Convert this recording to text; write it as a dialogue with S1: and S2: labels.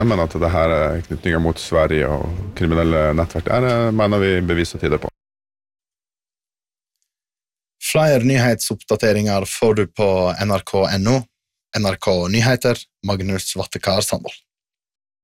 S1: Jeg mener at det her er knytninger mot Sverige og kriminelle nettverk. Det mener vi beviser tider på.
S2: Flere nyhetsoppdateringer får du på nrk.no. NRK Nyheter, Magnus Vattekar Sandvold.